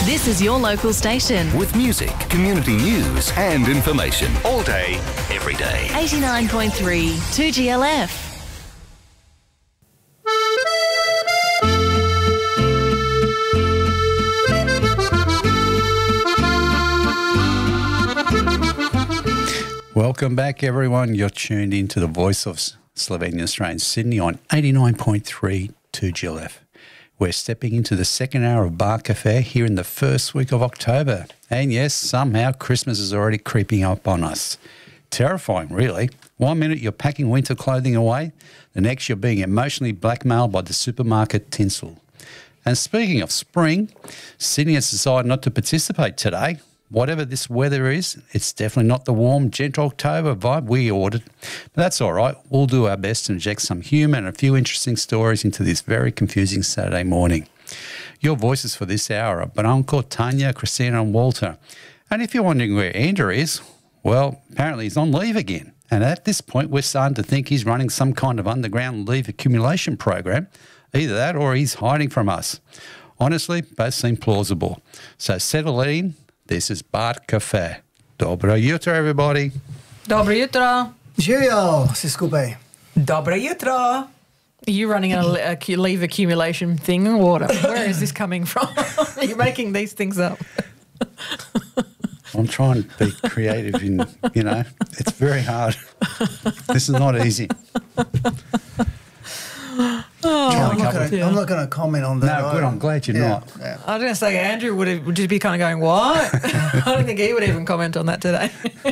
This is your local station. With music, community news and information. All day, every day. 89.3 2GLF. Welcome back, everyone. You're tuned into the voice of Slovenian Australian Sydney on 89.3 2GLF. We're stepping into the second hour of Bar Cafe here in the first week of October. And yes, somehow Christmas is already creeping up on us. Terrifying, really. 1 minute you're packing winter clothing away, the next you're being emotionally blackmailed by the supermarket tinsel. And speaking of spring, Sydney has decided not to participate today. Whatever this weather is, it's definitely not the warm, gentle October vibe we ordered. But that's all right. We'll do our best to inject some humour and a few interesting stories into this very confusing Saturday morning. Your voices for this hour are Branko, Tanya, Christina and Walter. And if you're wondering where Andrew is, well, apparently he's on leave again. And at this point, we're starting to think he's running some kind of underground leave accumulation program. Either that or he's hiding from us. Honestly, both seem plausible. So settle in. This is Bar Cafe. Dobro jutro, everybody. Dobro jutro. Živijo, vsi skupaj. Dobro jutro. Are you running a leave accumulation thing or what? Where is this coming from? Are you making these things up? I'm trying to be creative in, it's very hard. This is not easy. I'm not going to comment on that. No, good. I'm glad you're not. Yeah. I was going to say Andrew would just be kind of going, what? I don't think he would even comment on that today.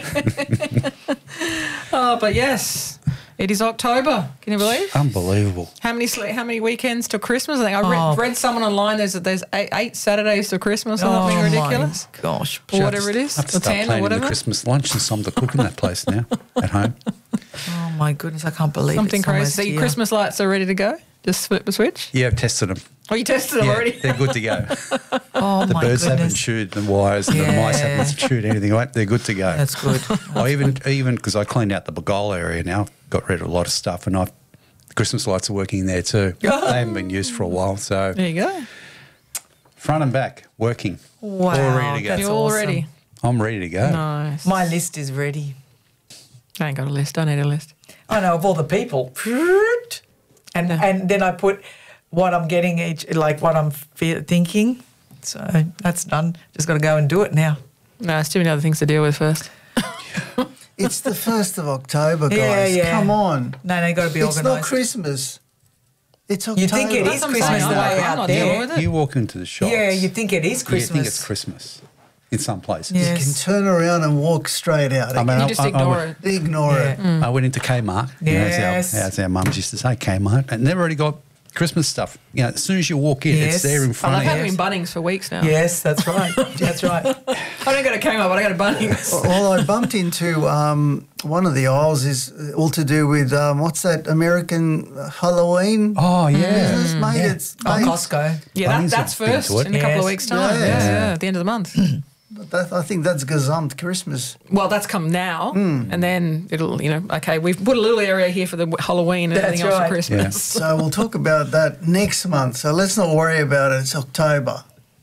But yes, it is October. Can you believe? Unbelievable. How many weekends till Christmas? I think I read someone online. There's 8 Saturdays till Christmas or something ridiculous. My gosh, or whatever it is, I have to or start 10 or planning whatever. the Christmas lunch and some to cook in that place now at home. Oh my goodness, I can't believe Something it's crazy. So your here. Christmas lights are ready to go? Just flip the switch? Yeah, I've tested them. Oh, you tested them already? They're good to go. Oh The my birds haven't goodness. chewed the wires and the mice haven't chewed anything. Right? They're good to go. That's good. I even because I cleaned out the Bagol area now, got rid of a lot of stuff, and the Christmas lights are working there too. They haven't been used for a while, so There you go. front and back working. Wow, all ready to go. that's You're all awesome. ready? I'm ready to go. Nice. My list is ready. I ain't got a list. I need a list. I know, of all the people. And then I put what I'm getting what I'm thinking. So that's done. Just got to go and do it now. No, there's too many other things to deal with first. It's the 1st of October, guys. Yeah. Come on. No, you got to be It's organised. not Christmas. It's October. You think it is That's what I'm Christmas saying. the way I'm out not dealing there. with it. You walk into the shops. Yeah, you think it is Christmas. You think it's Christmas in some places. Yeah. You can turn around and walk straight out. I mean, You just ignore it. Ignore it. I went into Kmart. Yes. As our mums used to say, Kmart. And they've already got Christmas stuff. As soon as you walk in, Yes. it's there in I've front had of them you. in Bunnings for weeks now. Yes, that's right. That's right. I don't go to Kmart, but I go to Bunnings. Well, I bumped into one of the aisles is all to do with, what's that, American Halloween? Oh, yeah. business, mate. Yeah. It's, Oh, mate, Bunnings Yeah, Bunnings that's have been first to it. in a couple of Yes. weeks' time. Yes. Yeah, at the end of the month. I think that's gazumped Christmas. Well, that's come now, and then it'll, okay, we've put a little area here for the Halloween and everything That's else for right. Christmas. So we'll talk about that next month. So let's not worry about it. It's October.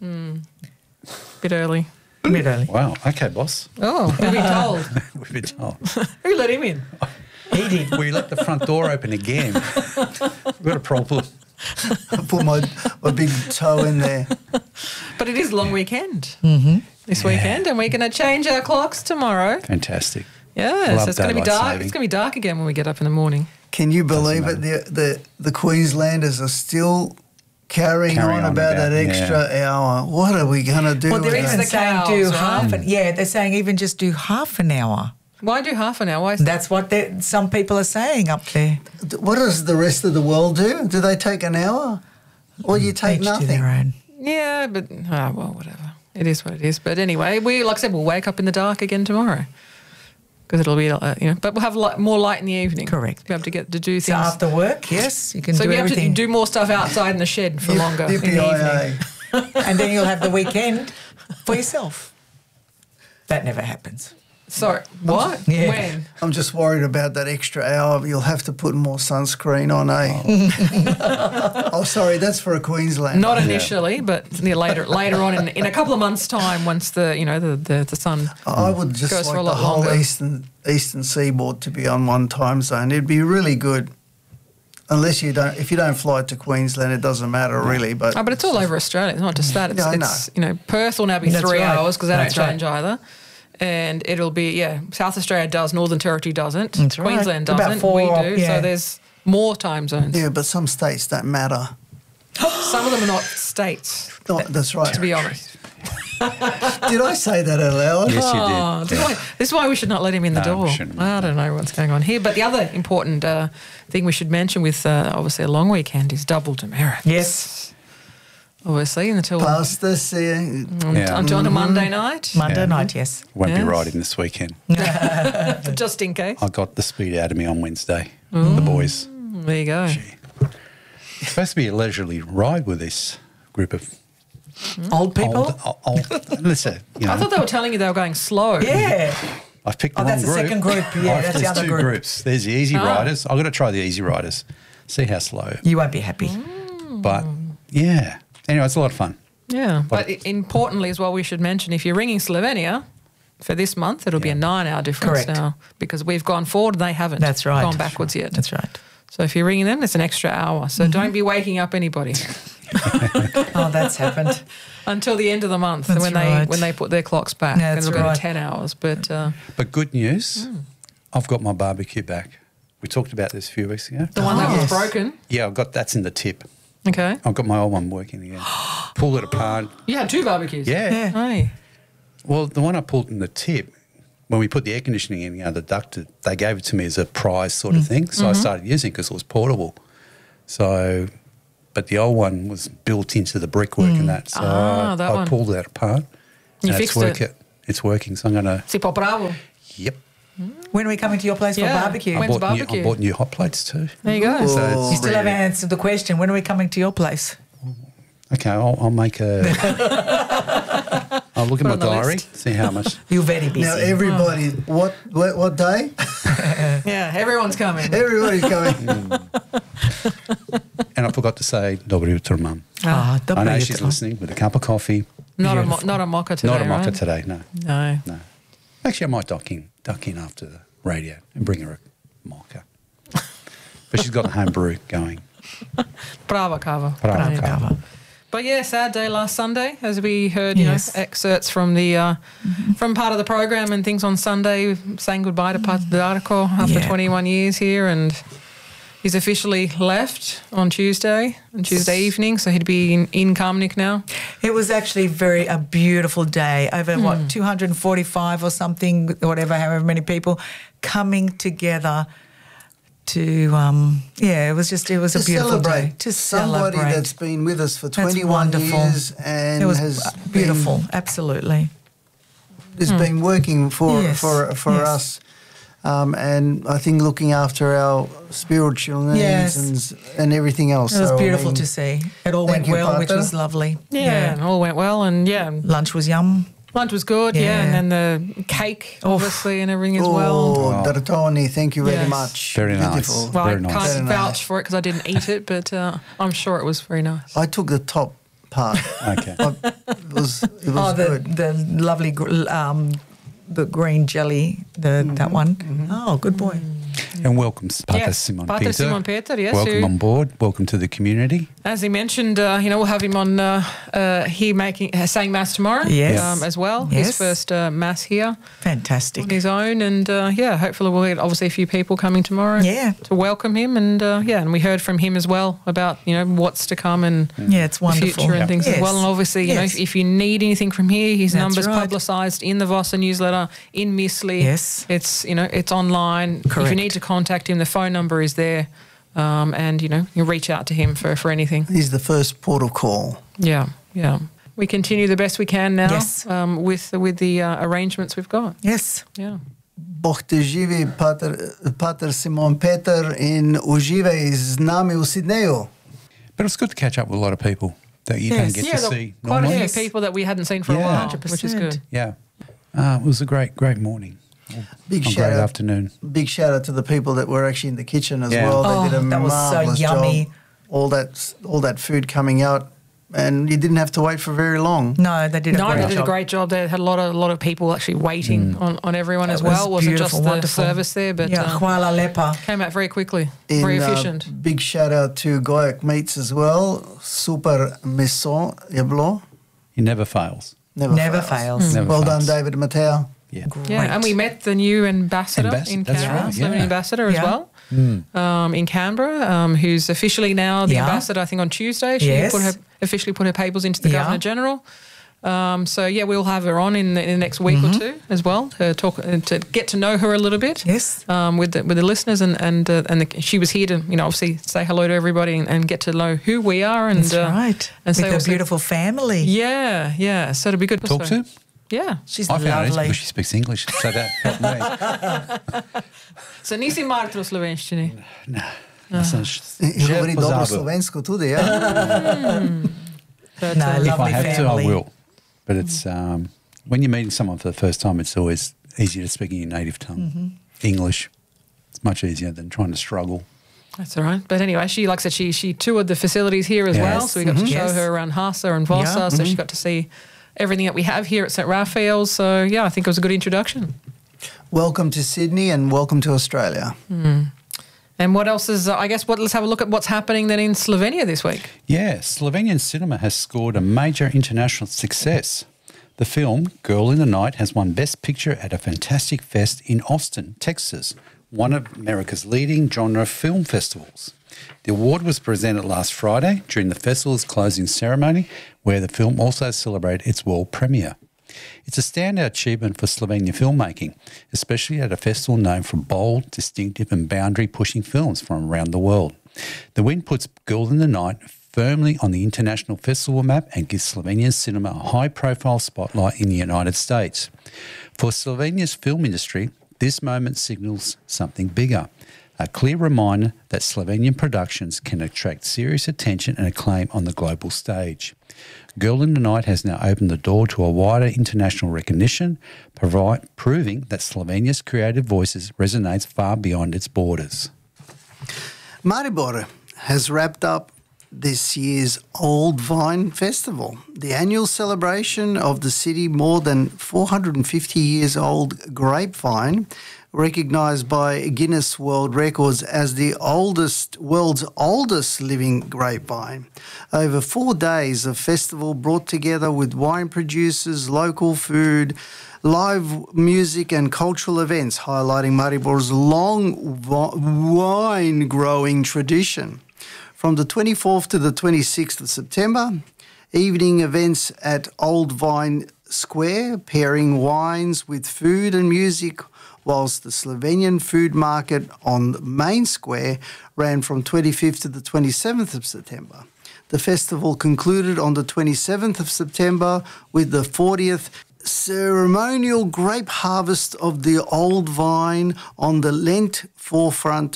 Bit early. Bit early. Wow. Okay, boss. Oh, we've been told. We've been told. Who let him in? He did. We let the front door open again. We've got a problem. I put my big toe in there. But it is a long weekend this weekend, and we're going to change our clocks tomorrow. Fantastic. Yeah, Love so it's going to be daylight dark. saving. It's going to be dark again when we get up in the morning. Can you believe it? The Queenslanders are still carrying on about that extra hour. What are we going to do? Well, they're with even that? saying do cows, half right? an they're saying even just do half an hour. Why do half an hour? Why is that? That's what some people are saying up there. What does the rest of the world do? Do they take an hour? Or you take Each to nothing? their own. Yeah, but, well, whatever. It is what it is. But anyway, like I said, we'll wake up in the dark again tomorrow. Because it'll be, but we'll have more light in the evening. Correct. Be able to get to do things. So after work, yes, you can So do you have to everything. do more stuff outside in the shed for longer in the evening. Yippee-yi-yi. And then you'll have the weekend for yourself. That never happens. Sorry, what? Yeah. When? I'm just worried about that extra hour. You'll have to put more sunscreen on, eh? Oh, sorry, that's for a Queenslander. Not initially, but later on in a couple of months' time, once the sun I would just goes like for a the lot whole longer. eastern seaboard to be on one time zone. It'd be really good. If you don't fly to Queensland, it doesn't matter really. But But it's all over Australia. It's not just that. It's, Yeah, I it's Perth will now be That's 3 right. hours because they That's don't right. change either. And it'll be, South Australia does, Northern Territory doesn't, That's right. Queensland About doesn't, 4 we up, do. yeah. So there's more time zones. yeah, but some states don't matter. Some of them are not states, No, that's right. to be honest. Did I say that out loud? Yes, you did. Oh, this is why we should not let him in the No, we door. shouldn't. I don't know what's going on here. But the other important thing we should mention with obviously a long weekend is double demerits. Yes. Obviously, until Pasta, until Monday night. Monday night, yes. Won't be Yes. riding this weekend. Just in case. I got the speed out of me on Wednesday. The boys. There you go. It's supposed to be a leisurely ride with this group of Old people? old listen, I thought they were telling you they were going slow. Yeah. I've picked the Oh, wrong that's the group. second group. Yeah, that's the there's other two group. groups. There's the easy riders. I've got to try the easy riders. See how slow. You won't be happy. But yeah. Anyway, it's a lot of fun. Yeah. But importantly as well, we should mention if you're ringing Slovenia for this month, it'll be a 9-hour difference Correct. now because we've gone forward and they haven't That's right. gone backwards yet. That's right. So if you're ringing them, it's an extra hour. So don't be waking up anybody Oh, that's happened. until the end of the month That's when right. they put their clocks back. That's It'll go right. to 10 hours. But But good news, I've got my barbecue back. We talked about this a few weeks ago. the one that was yes. broken, Yeah, that's in the tip. okay. I've got my old one working again. Pulled it apart. You had 2 barbecues. Yeah. Hey. Well, the one I pulled in the tip, when we put the air conditioning in, the ducted, they gave it to me as a prize sort of thing. So I started using it because it was portable. So, but the old one was built into the brickwork and that. So Ah, that I one. pulled that apart. You and fixed it. It's working. So I'm going to, Si po bravo. yep. When are we coming to your place Yeah. for barbecue? When's I barbecue? bought new hot plates too. There you go. So Ooh. it's You still haven't ready. answered the question. When are we coming to your place? Okay, I'll make a. I'll look at my on the diary, list. see how much. You're very busy. Now everybody, what day? Yeah, everyone's coming. Everybody's going. And I forgot to say, Dobry jutro, Mum. Ah, I dobro know jutro. she's listening with a cup of coffee. Not a mocha today, Not a mocha right? today, no. No. No. Actually, I might duck in after the radio and bring her a mocha. But she's got the home brew going. Brava cava. Brava Yeah. cava. But yeah, sad day last Sunday, as we heard, Yes. excerpts from the from part of the program and things on Sunday, saying goodbye to Pat Darko after Yeah. 21 years here, and he's officially left on Tuesday evening, so he'd be in Kamnik now. It was actually a beautiful day. Over, 245 or something, whatever, however many people coming together to, it was a To beautiful celebrate day. To somebody celebrate. that's been with us for That's 21 wonderful. years and It was has beautiful, been, absolutely. has been working for Yes, for yes. us. And I think looking after our spiritual needs Yes. and everything else. It was So, I beautiful mean, to see. It all thank went you, well, which Pater. was lovely. Yeah, all went well, and Lunch was yum. lunch was good, Yeah. and then the cake, obviously, and everything as well. Oh, Dartoni, thank you very Yes. much. Very nice. Beautiful. Well, Very I nice. can't Very vouch nice. for it because I didn't eat it, but I'm sure it was very nice. I took the top part. Okay. It was Oh, good. the lovely, the green jelly, that one. Oh, good boy. And welcome, Pater Yes, Simon Pater Peter. Simon Peter, yes, Welcome who- on board. Welcome to the community. As he mentioned, we'll have him on here saying mass tomorrow. Yes. as well. Yes. His first mass here Fantastic. on his own, and hopefully we'll get obviously a few people coming tomorrow. Yeah. to welcome him, and and we heard from him as well about what's to come and Yeah, it's the wonderful. future and things as Yes. well. And obviously, Yes. if you need anything from here, his That's number's right. publicised in the Vossa newsletter, in Misli. Yes. It's it's online. If Correct. you need to contact him, the phone number is there, and you reach out to him for anything. He's the first port of call. Yeah. We continue the best we can now Yes. with the arrangements we've got. Yes. Yeah. Бог те живи, Pater Simon Peter, in uživaj z nami v Sidneju. But it's good to catch up with a lot of people that you Yes. don't get Yeah, to there see were quite a normally. few Yes. people that we hadn't seen for a Yeah. while, 100%. which is good. Yeah. It was a great morning. Big on shout great out, afternoon. big shout out to the people that were actually in the kitchen as Yeah. well. They did a that was so marvelous yummy. job. All that food coming out, and you didn't have to wait for very long. No, they did a No, great they did job. a great job. They had a lot of people actually waiting on everyone as It was well. Wasn't beautiful, just the wonderful. service there, but Yeah, Kuala Lepa. came out very quickly, very efficient. Big shout out to Goyak Meats as well. Super Maison Yablo. He never fails. Never fails. Never Well fails. done, David Mateo. Yeah. Yeah, and we met the new ambassador in That's Canberra, right, Slovenian yeah. ambassador as Yeah. well, in Canberra, who's officially now the Yeah. ambassador. I think on Tuesday she Yes. officially put her papers into the Yeah. Governor General. So yeah, we'll have her on in the next week or two as well to talk to get to know her a little bit. Yes. With the listeners she was here to obviously say hello to everybody and get to know who we are and That's right. and With say her also- beautiful family. Yeah. So it'll be good. Talk to? Yeah. She's I found it lovely. because she speaks English, so that helped me. So nisi martro slovenščini. Ja sam I govori dobro pozabil. slovensko tudi, ja? But, No, If I lovely have to, I family. will. But it's when you're meeting someone for the first time, it's always easier to speak in your native tongue, English. It's much easier than trying to struggle. That's all right. But anyway, like I said, she toured the facilities here as Yes. well. So we got to show Yes. her around Hasa and Vossa. Yeah. So she got to see everything that we have here at St. Raphael's. So yeah, I think it was a good introduction. Welcome to Sydney and welcome to Australia. And what else is, let's have a look at what's happening then in Slovenia this week. Yeah, Slovenian cinema has scored a major international success. The film Girl in the Night has won Best Picture at a fantastic fest in Austin, Texas, one of America's leading genre film festivals. The award was presented last Friday during the festival's closing ceremony, where the film also celebrated its world premiere. It's a standout achievement for Slovenian filmmaking, especially at a festival known for bold, distinctive and boundary-pushing films from around the world. The win puts Girl in the Night firmly on the international festival map and gives Slovenian cinema a high-profile spotlight in the United States. For Slovenia's film industry, this moment signals something bigger, a clear reminder that Slovenian productions can attract serious attention and acclaim on the global stage. Girl in the Night has now opened the door to a wider international recognition, proving that Slovenia's creative voices resonates far beyond its borders. Maribor has wrapped up this year's Old Vine Festival, the annual celebration of the city more than 450 years old grapevine, recognised by Guinness World Records as the world's oldest living grapevine. Over 4 days of festival brought together with wine producers, local food, live music and cultural events highlighting Maribor's long wine growing tradition. From the 24th to the 26th of September, evening events at Old Vine Square, pairing wines with food and music, whilst the Slovenian food market on the main square ran from 25th to the 27th of September. The festival concluded on the 27th of September with the 40th ceremonial grape harvest of the Old Vine on the Lent waterfront,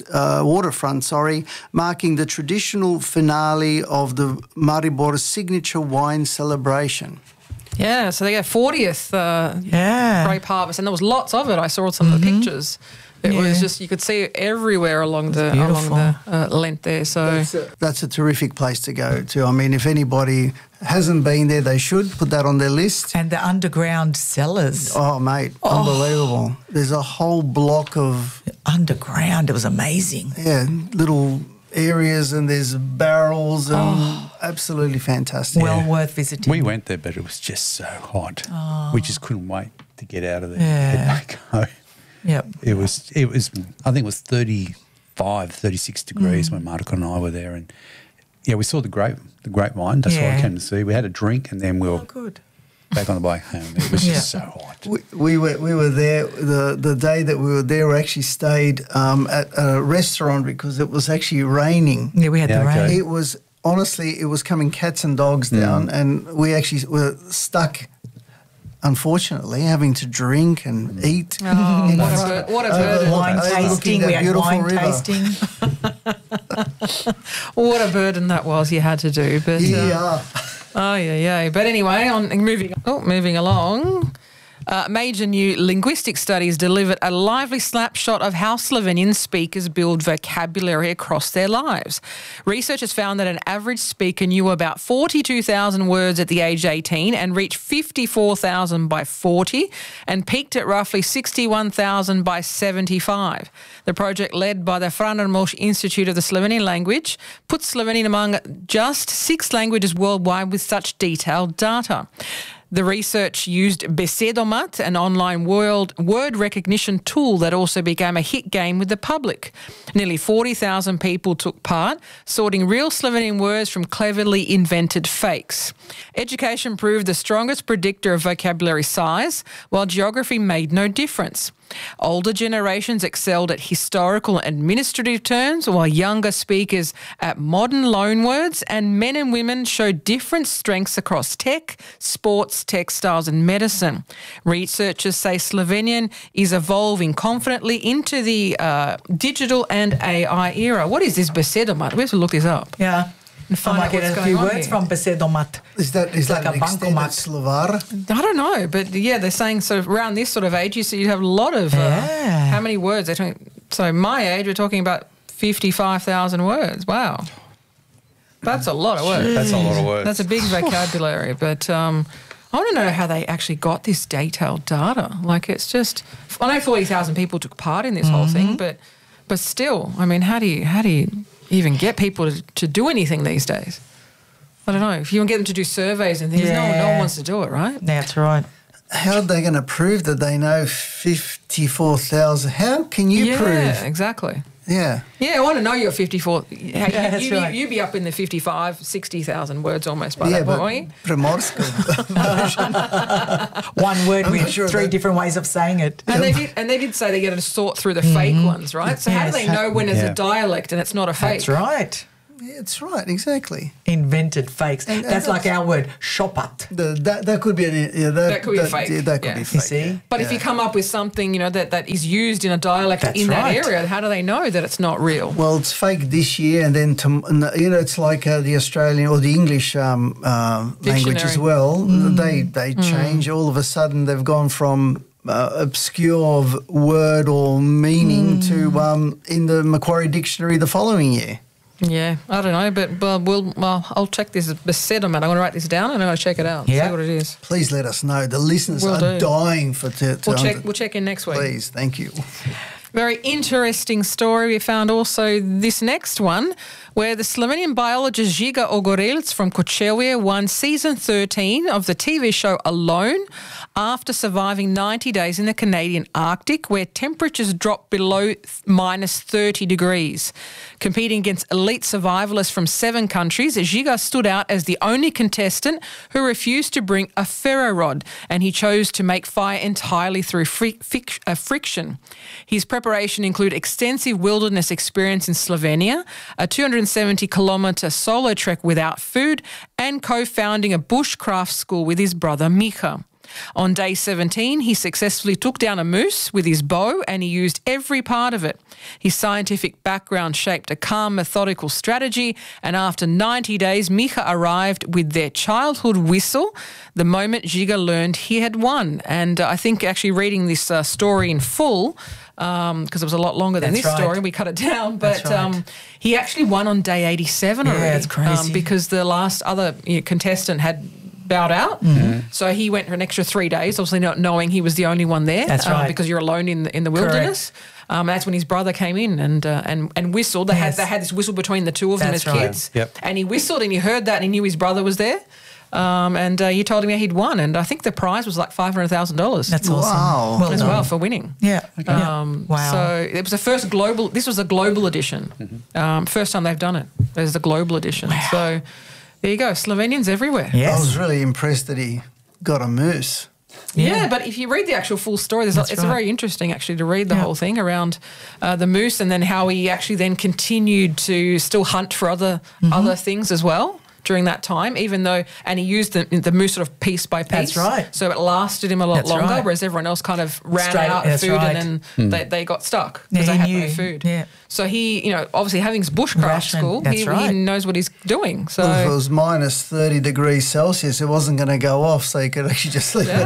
marking the traditional finale of the Maribor signature wine celebration. Yeah, so they got 40th Yeah. grape harvest, and there was lots of it. I saw some of the pictures. It was just, you could see it everywhere along the Lent there. So That's a terrific place to go to. I mean, if anybody hasn't been there, they should put that on their list. And the underground cellars. Oh, mate, unbelievable. There's a whole block of, Underground. It was amazing. little areas and there's barrels and absolutely fantastic. Well worth visiting. We went there, but it was just so hot. We just couldn't wait to get out of there Yeah. and head back home. Yep. It was, I think it was 35, 36 degrees when Marco and I were there. And yeah, we saw the grapevine. That's what I Yeah. came to see. We had a drink and then we were Oh, good. back on the bike home. It was just so hot. We were there the day that we were there. We actually stayed at a restaurant because it was actually raining. Yeah, we had Yeah, the okay. rain. It was honestly, it was coming cats and dogs down, and we actually were stuck. Unfortunately, having to drink and eat. what a burden. Wine overlooking tasting. that We had beautiful wine river. tasting. What a burden that was you had to do. But Yeah. But anyway, moving along. Major new linguistic studies delivered a lively snapshot of how Slovenian speakers build vocabulary across their lives. Researchers found that an average speaker knew about 42,000 words at the age 18 and reached 54,000 by 40 and peaked at roughly 61,000 by 75. The project, led by the Frana Milch Institute of the Slovenian Language, puts Slovenian among just 6 languages worldwide with such detailed data. The research used Besedomat, an online word recognition tool that also became a hit game with the public. Nearly 40,000 people took part, sorting real Slovenian words from cleverly invented fakes. Education proved the strongest predictor of vocabulary size, while geography made no difference. Older generations excelled at historical and administrative terms, while younger speakers at modern loanwords, and men and women showed different strengths across tech, sports, textiles and medicine. Researchers say Slovenian is evolving confidently into the digital and AI era. What is this Besedomat? We have to look this up. Yeah. And find out get what's a going few on words here. from Besedomat. Is that like an a extended bankomat. Slovar? I don't know, but yeah, they're saying sort of around this sort of age, you have a lot of, Yeah. how many words? They're talking, so my age, we're talking about 55,000 words. Wow. That's a lot of words. That's a lot of words. That's a big vocabulary, but I want to know how they actually got this detailed data. Like it's just, I know 40,000 people took part in this whole thing, but still, I mean, how do you even get people to do anything these days? I don't know. If you want to get them to do surveys and things, no one wants to do it, right? That's right. How are they going to prove that they know 54,000? How can you prove? Yeah, exactly. Yeah. Yeah, I want to know you're 54. that's right. You'd be up in the 55, 60,000 words almost by that point, won't you? Primorska. One word I'm with not sure 3 that- different ways of saying it. And they did say they get to sort through the fake ones, right? So how do Yes. they know when there's Yeah. a dialect and it's not a fake? That's right. Yeah, that's right, exactly. Invented fakes. And That's like that's- our word, shopat. That could be That could be fake. Yeah, that could Yeah. be You fake. see? But if you come up with something, that is used in a dialect That's in that right. area, how do they know that it's not real? Well, it's fake this year, and then it's like the Australian or the English language as well. They change all of a sudden. They've gone from obscure word or meaning to in the Macquarie Dictionary the following year. Yeah, I don't know, but I'll check this Besedomat. I'm going to write this down and I'm going to check it out. Yeah. See what it is. Please let us know. The listeners Will are do. dying We'll check in next week. Please, thank you. Very interesting story. We found also this next one where the Slovenian biologist Žiga Ogorelc from Kočevje won season 13 of the TV show Alone after surviving 90 days in the Canadian Arctic where temperatures dropped below minus 30 degrees. Competing against elite survivalists from 7 countries, Žiga stood out as the only contestant who refused to bring a ferro rod, and he chose to make fire entirely through friction. His preparation included extensive wilderness experience in Slovenia, a 270-kilometre solo trek without food, and co-founding a bushcraft school with his brother Micha. On day 17, he successfully took down a moose with his bow and he used every part of it. His scientific background shaped a calm, methodical strategy, and after 90 days, Micha arrived with their childhood whistle the moment Žiga learned he had won. And I think actually reading this story in full, because it was a lot longer than That's this right. story, we cut it down, but That's right. he actually won on day 87 already. it's crazy. Because the last other contestant had bowed out. So he went for an extra 3 days, obviously not knowing he was the only one there. That's right. Because you're alone in the wilderness. That's when his brother came in and whistled. They Yes. had this whistle between the two of them That's as right. kids. Yep. And he whistled and he heard that and he knew his brother was there. And you told him he'd won. And I think the prize was like $500,000. That's awesome. Wow. Well as done. well for winning. Yeah. Yeah. Wow. So it was the first global. This was a global edition. First time they've done it. There's the global edition. Wow. So there you go. Slovenians everywhere. I yes. was really impressed that he got a moose. Yeah, but if you read the actual full story, it's right. very interesting actually to read the Yeah. whole thing around the moose and then how he actually then continued to still hunt for other things as well during that time, even though, and he used the moose sort of piece by piece. That's right. So it lasted him a lot That's longer, right. whereas everyone else kind of ran Straight- out of that's food right. and then they got stuck Yeah, because they he had knew. no food. Yeah. So he, obviously having his bushcraft Ration, school, that's he right. knows what he's doing. So Well, if it was minus 30 degrees Celsius, it wasn't going to go off, so you could actually just leave it.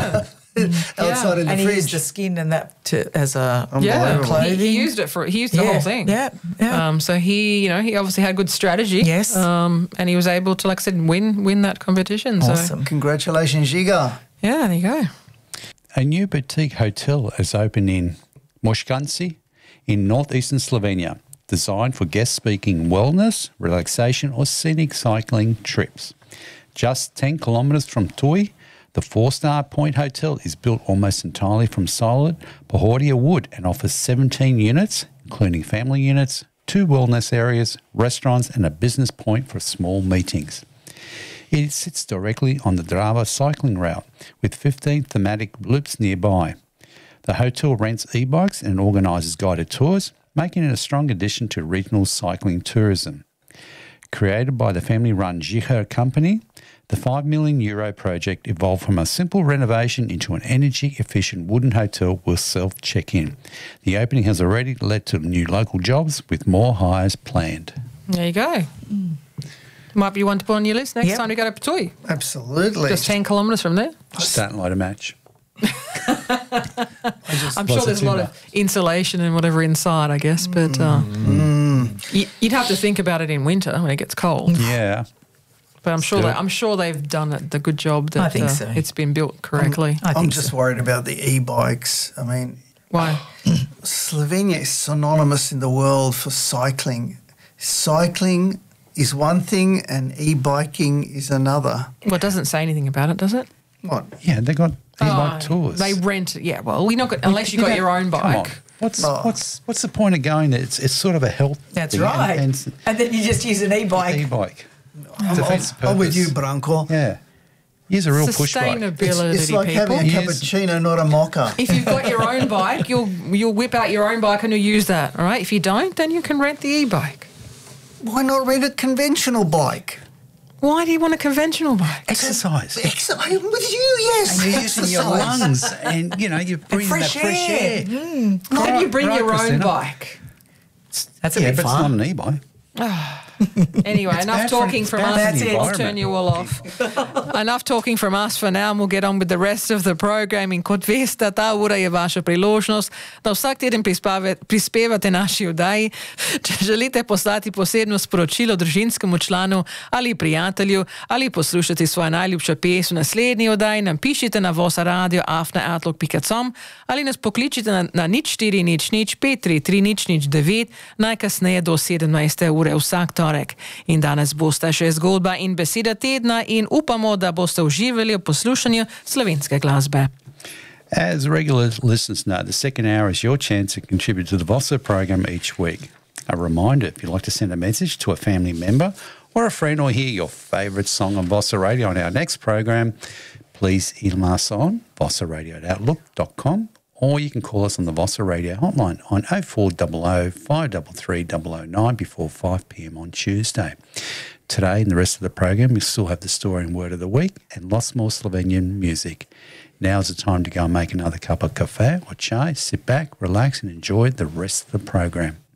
outside in the and he fridge. used the skin and that as a Unbelievable. clothing. He used it for. He used the whole thing. Yeah, yeah. So he obviously had good strategy. Yes. And he was able to, like I said, win that competition. So Awesome. Congratulations, Giga. yeah, there you go. A new boutique hotel has opened in Moshkanci in northeastern Slovenia, designed for guest speaking wellness, relaxation or scenic cycling trips. Just 10 kilometres from Tui, the 4-star Point Hotel is built almost entirely from solid Pohoria wood and offers 17 units, including family units, 2 wellness areas, restaurants and a business point for small meetings. It sits directly on the Drava cycling route with 15 thematic loops nearby. The hotel rents e-bikes and organises guided tours, making it a strong addition to regional cycling tourism. Created by the family-run Jicher company, the €5 million project evolved from a simple renovation into an energy-efficient wooden hotel with self-check-in. The opening has already led to new local jobs with more hires planned. There you go. Might be one to put on your list next Yep. time you go to Patui. Absolutely. Just 10 kilometres from there. Starting light a match. I'm sure there's a lot of insulation and whatever inside, I guess, but you'd have to think about it in winter when it gets cold. Yeah. But I'm Still. sure they've done the good job that I think so. it's been built correctly. I I'm think just so. worried about the e-bikes. I mean, Why? Slovenia is synonymous in the world for cycling. Cycling is one thing and e-biking is another. Well, it doesn't say anything about it, does it? What? Yeah, they got e-bike Oh, tours. They rent. Yeah. Well, we're not good unless you got your own Come on. bike. What's the point of going there? It's sort of a health That's thing, right. And And then you just use an e-bike. e-bike. I'm with you, Branko. Yeah. Use a real push bike. Sustainability, It's like people. having a Yes. cappuccino, not a mocha. If you've got your own bike, you'll whip out your own bike and you'll use that. All right. If you don't, then you can rent the e-bike. Why not rent a conventional bike? Why do you want a conventional bike? Exercise. I'm with you, yes. And you're using your Exercise. lungs and, you're breathing fresh that fresh air. air. Then you bring Right, your own Christina. bike. That's a Yeah, bit but it's fun. not an e-bike. Anyway, enough bad for- talking it's from bad us. for the Let's environment. turn you all off. Enough talking from us for now, and we'll get on with the rest of the programming. Kot veste, ta ura je vaša priložnost, da vsak teden prispevate naši oddaji. Če želite poslati posebno sporočilo družinskemu članu ali prijatelju ali poslušati svojo najljubšo pesem v naslednji oddaji, nam pišite na vosa@outlook.com ali nas pokličite na 0400 533 009 najkasneje do 17. ure vsak torek. In danes bosta še zgodba in beseda tedna in upamo, da boste uživali v poslušanju slovenske glasbe. As regular listeners know, the second hour is your chance to contribute to the Vossa program each week. A reminder, if you'd like to send a message to a family member or a friend or hear your favourite song on Vossa Radio on our next program, please email us on vossaradio@outlook.com, or you can call us on the Vossa Radio hotline on 0400 533 009 before 5 p.m. on Tuesday. Today and the rest of the program, we still have the story and word of the week and lots more Slovenian music. Now's the time to go and make another cup of cafe or chai, sit back, relax and enjoy the rest of the program.